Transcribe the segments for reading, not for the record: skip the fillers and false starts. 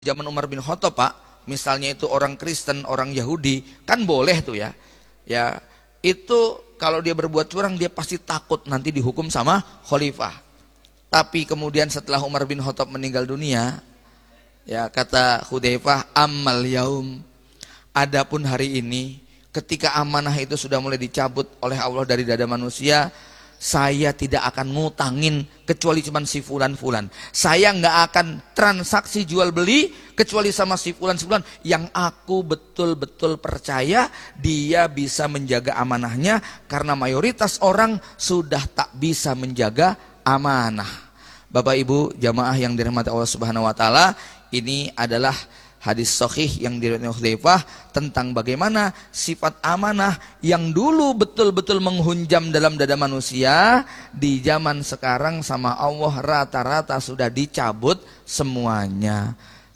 zaman Umar bin Khattab, Pak, misalnya itu orang Kristen, orang Yahudi, kan boleh tuh ya. Ya, itu kalau dia berbuat curang dia pasti takut nanti dihukum sama khalifah. Tapi kemudian setelah Umar bin Khattab meninggal dunia, ya kata Hudzaifah, ammal yaum, adapun hari ini ketika amanah itu sudah mulai dicabut oleh Allah dari dada manusia, saya tidak akan ngutangin kecuali cuma si fulan-fulan. Saya nggak akan transaksi jual beli kecuali sama si fulan-fulan yang aku betul-betul percaya dia bisa menjaga amanahnya, karena mayoritas orang sudah tak bisa menjaga amanah. Bapak Ibu jamaah yang dirahmati Allah Subhanahu wa taala, ini adalah hadis sahih yang diriwayatkan Hudzaifah tentang bagaimana sifat amanah yang dulu betul-betul menghunjam dalam dada manusia, di zaman sekarang sama Allah rata-rata sudah dicabut semuanya,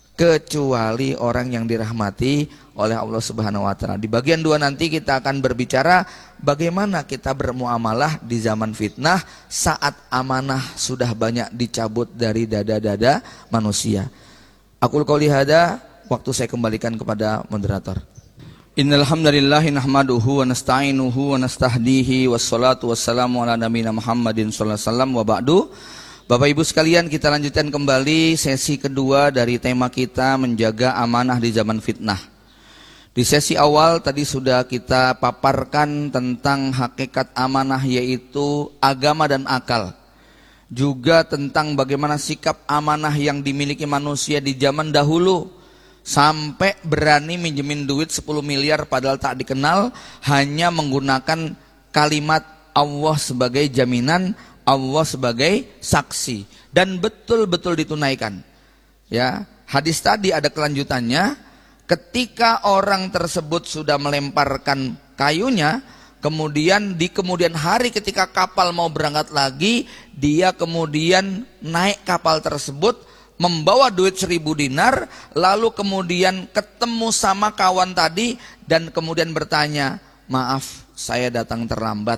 kecuali orang yang dirahmati oleh Allah Subhanahu wa taala. Di bagian 2 nanti kita akan berbicara bagaimana kita bermuamalah di zaman fitnah saat amanah sudah banyak dicabut dari dada-dada manusia. Aqul qouli hada, waktu saya kembalikan kepada moderator. Innal hamdalillah nahmaduhu wa nasta'inuhu wa nastahdihi wassalatu wassalamu ala nabiyina Muhammadin sallallahu alaihi wasallam wa ba'du. Bapak Ibu sekalian, kita lanjutkan kembali sesi kedua dari tema kita menjaga amanah di zaman fitnah. Di sesi awal tadi sudah kita paparkan tentang hakikat amanah, yaitu agama dan akal. Juga tentang bagaimana sikap amanah yang dimiliki manusia di zaman dahulu, sampai berani minjemin duit 10 miliar padahal tak dikenal, hanya menggunakan kalimat Allah sebagai jaminan, Allah sebagai saksi, dan betul-betul ditunaikan. Ya, hadis tadi ada kelanjutannya. Ketika orang tersebut sudah melemparkan kayunya, kemudian di kemudian hari ketika kapal mau berangkat lagi, dia kemudian naik kapal tersebut membawa duit 1000 dinar, lalu kemudian ketemu sama kawan tadi dan kemudian bertanya, maaf saya datang terlambat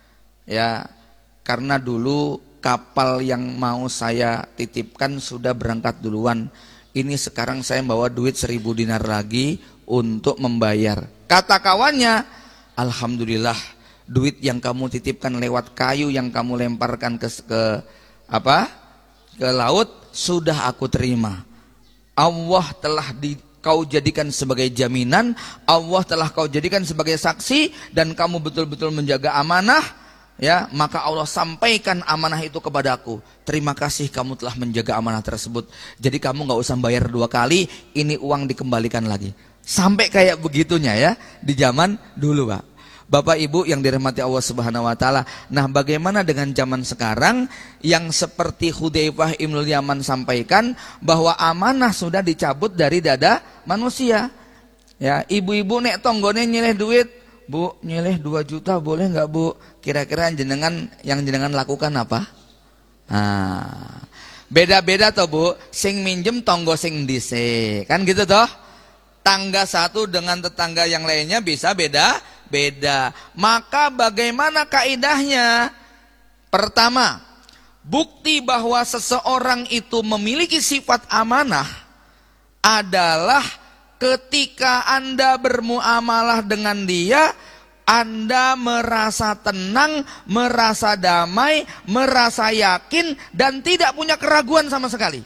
ya, karena dulu kapal yang mau saya titipkan sudah berangkat duluan, ini sekarang saya bawa duit 1000 dinar lagi untuk membayar. Kata kawannya, alhamdulillah duit yang kamu titipkan lewat kayu yang kamu lemparkan ke laut sudah aku terima. Allah telah kau jadikan sebagai jaminan, Allah telah kau jadikan sebagai saksi, dan kamu betul-betul menjaga amanah, ya, maka Allah sampaikan amanah itu kepadaku. Terima kasih kamu telah menjaga amanah tersebut. Jadi kamu nggak usah bayar 2 kali, ini uang dikembalikan lagi. Sampai kayak begitunya ya di zaman dulu, Pak. Bapak Ibu yang dirahmati Allah Subhanahu wa taala. Nah, bagaimana dengan zaman sekarang yang seperti Hudzaifah Ibnul Yaman sampaikan bahwa amanah sudah dicabut dari dada manusia. Ya, ibu-ibu nek tonggone nyeleh duit, Bu, nyeleh 2 juta boleh nggak Bu? Kira-kira yang jenengan lakukan apa? Nah, beda-beda toh Bu, sing minjem tonggo sing dhisik. Kan gitu toh? Tangga satu dengan tetangga yang lainnya bisa beda. Maka bagaimana kaidahnya? Pertama, bukti bahwa seseorang itu memiliki sifat amanah adalah ketika Anda bermuamalah dengan dia, Anda merasa tenang, merasa damai, merasa yakin, dan tidak punya keraguan sama sekali.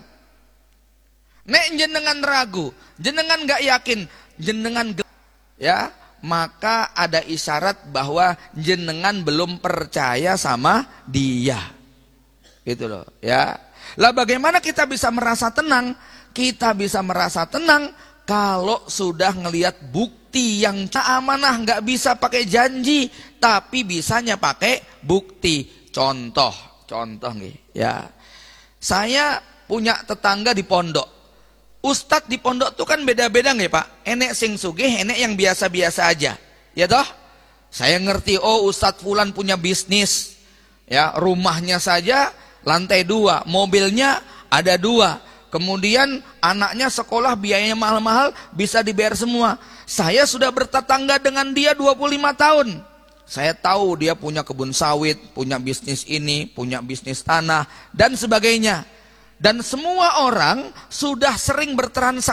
Nek jenengan ragu, jenengan gak yakin, jenengan ya, maka ada isyarat bahwa jenengan belum percaya sama dia. Gitu loh, ya. Lah bagaimana kita bisa merasa tenang? Kita bisa merasa tenang kalau sudah ngelihat bukti yang amanah, nggak bisa pakai janji, tapi bisanya pakai bukti. Contoh nih, ya. Saya punya tetangga di pondok. Ustadz di pondok tuh kan beda-beda nggak Pak? Enek sing sugih, enek yang biasa-biasa aja. Ya toh? Saya ngerti, oh Ustadz fulan punya bisnis. Ya, rumahnya saja lantai 2, mobilnya ada 2. Kemudian anaknya sekolah biayanya mahal-mahal, bisa dibayar semua. Saya sudah bertetangga dengan dia 25 tahun. Saya tahu dia punya kebun sawit, punya bisnis ini, punya bisnis tanah, dan sebagainya. Dan semua orang sudah sering bertransaksi